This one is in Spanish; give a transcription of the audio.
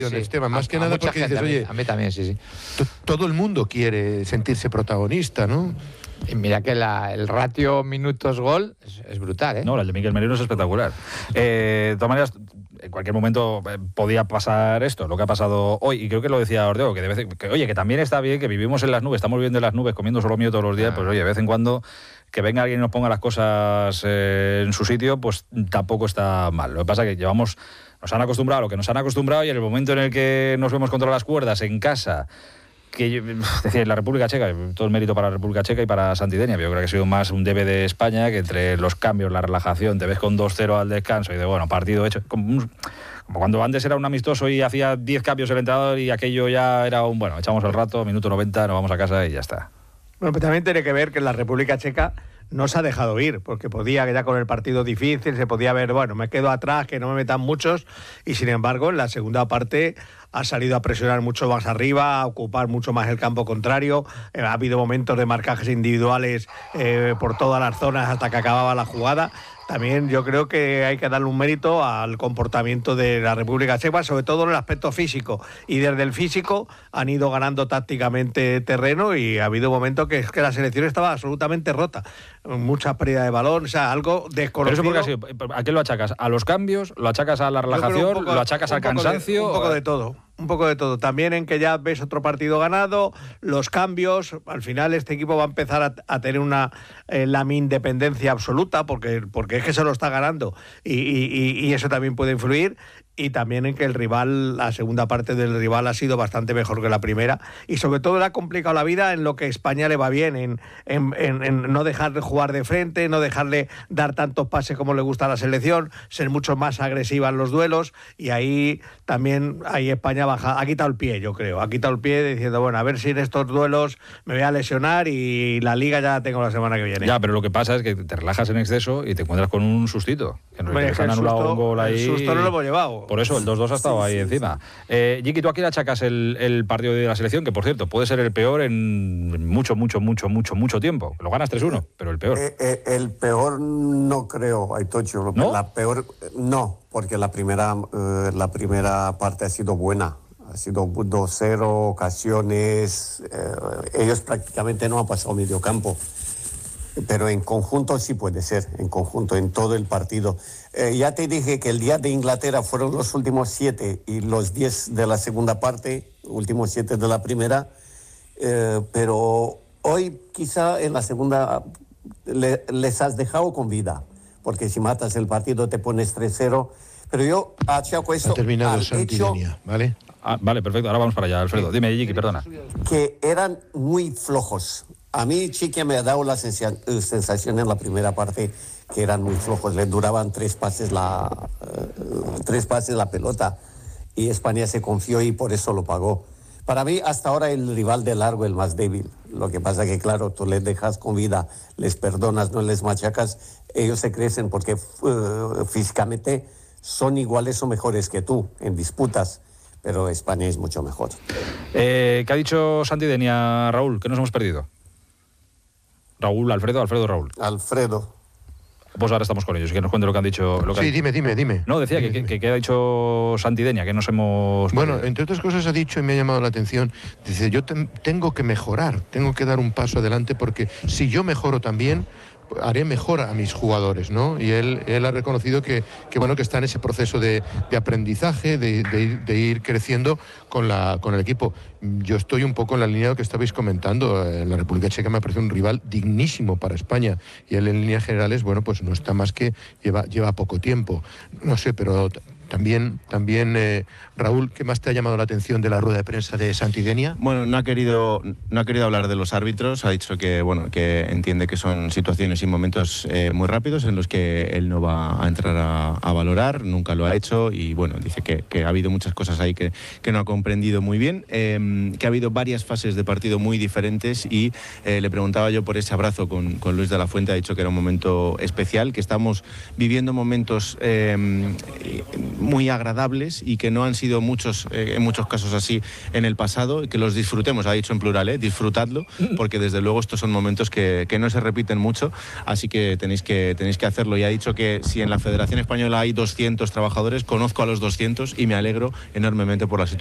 Sí, Esteban, más que nada porque dices, oye, a mí también, sí. Todo el mundo quiere sentirse protagonista, ¿no? Y mira que el ratio minutos-gol es brutal, ¿eh? No, el de Miquel Merino es espectacular. De todas maneras, en cualquier momento podía pasar esto, lo que ha pasado hoy, y creo que lo decía Ordeo, que también está bien, que vivimos en las nubes, estamos viviendo en las nubes, comiendo solomillo todos los días, pues oye, de vez en cuando que venga alguien y nos ponga las cosas en su sitio, pues tampoco está mal. Lo que pasa es que nos han acostumbrado a lo que nos han acostumbrado, y en el momento en el que nos vemos contra las cuerdas en casa, es decir, la República Checa, todo el mérito para la República Checa y para Santidenia, pero yo creo que ha sido más un debe de España, que entre los cambios, la relajación, te ves con 2-0 al descanso y partido hecho, como cuando antes era un amistoso y hacía 10 cambios el entrenador y aquello ya era echamos el rato, minuto 90, nos vamos a casa y ya está. Bueno, pero también tiene que ver que la República Checa no se ha dejado ir, porque podía, que ya con el partido difícil, se podía ver, me quedo atrás, que no me metan muchos, y sin embargo, en la segunda parte ha salido a presionar mucho más arriba, a ocupar mucho más el campo contrario. Ha habido momentos de marcajes individuales por todas las zonas hasta que acababa la jugada. También yo creo que hay que darle un mérito al comportamiento de la República Checa, sobre todo en el aspecto físico. Y desde el físico han ido ganando tácticamente terreno, y ha habido momentos que la selección estaba absolutamente rota. Mucha pérdida de balón, algo desconocido. Pero eso porque ¿a qué lo achacas? ¿A los cambios? ¿Lo achacas a la relajación? ¿Lo achacas al cansancio? Un poco de todo. También en que ya ves otro partido ganado, los cambios. Al final este equipo va a empezar a tener una independencia absoluta, porque es que se lo está ganando, y eso también puede influir. Y también en que la segunda parte del rival ha sido bastante mejor que la primera, y sobre todo le ha complicado la vida en lo que España le va bien, en no dejarle jugar de frente, no dejarle dar tantos pases como le gusta a la selección, ser mucho más agresiva en los duelos, y ahí España ha quitado el pie, yo creo, diciendo, a ver si en estos duelos me voy a lesionar, y la Liga ya la tengo la semana que viene. Ya, pero lo que pasa es que te relajas en exceso y te encuentras con un sustito, que nos han anulado un gol ahí. El susto no lo hemos llevado. Por eso el 2-2 ha estado ahí encima. Jiki, ¿tú aquí le achacas el partido de la selección, que por cierto puede ser el peor en mucho tiempo? Lo ganas 3-1, pero el peor. El peor no creo, Aitocho. ¿No? La peor no, porque la primera parte ha sido buena. Ha sido 2-0, ocasiones. Ellos prácticamente no han pasado medio campo. Pero en conjunto sí puede ser, en todo el partido. Ya te dije que el día de Inglaterra fueron los últimos 7 y los 10 de la segunda parte, últimos 7 de la primera, pero hoy quizá en la segunda les has dejado con vida, porque si matas el partido te pones 3-0, pero yo achaco eso. Ha terminado Santidenia, ¿vale? Vale, perfecto, ahora vamos para allá, Alfredo. Dime, Jiki, perdona. Que eran muy flojos. A mí Chiqui me ha dado la sensación en la primera parte que eran muy flojos, les duraban 3 pases la pelota, y España se confió y por eso lo pagó. Para mí hasta ahora el rival de largo, el más débil. Lo que pasa que claro, tú les dejas con vida, les perdonas, no les machacas, ellos se crecen porque físicamente son iguales o mejores que tú en disputas, pero España es mucho mejor. ¿Qué ha dicho Santidenia, Raúl? ¿Qué nos hemos perdido? Raúl, Alfredo, Raúl. Alfredo. Pues ahora estamos con ellos, que nos cuente lo que han dicho. Sí, dime. No, decía que ha dicho Santidenia, que nos hemos... Bueno, entre otras cosas ha dicho, y me ha llamado la atención, dice, yo tengo que mejorar, tengo que dar un paso adelante, porque si yo mejoro también, haré mejor a mis jugadores, ¿no? Y él ha reconocido que está en ese proceso de aprendizaje, de ir creciendo con el equipo. Yo estoy un poco en la línea de lo que estabais comentando. La República Checa me parece un rival dignísimo para España, y él en líneas generales, pues no está más que lleva poco tiempo. No sé, pero también Raúl, ¿qué más te ha llamado la atención de la rueda de prensa de Santidenia? Bueno, no ha querido hablar de los árbitros, ha dicho que entiende que son situaciones y momentos muy rápidos en los que él no va a entrar a valorar, nunca lo ha hecho, y dice que ha habido muchas cosas ahí que no ha comprendido muy bien, que ha habido varias fases de partido muy diferentes, y le preguntaba yo por ese abrazo con Luis de la Fuente. Ha dicho que era un momento especial, que estamos viviendo momentos muy agradables y que no han sido muchos, en muchos casos así en el pasado, y que los disfrutemos, ha dicho en plural, disfrutadlo, porque desde luego estos son momentos que no se repiten mucho, así que tenéis que hacerlo. Y ha dicho que si en la Federación Española hay 200 trabajadores, conozco a los 200 y me alegro enormemente por la situación.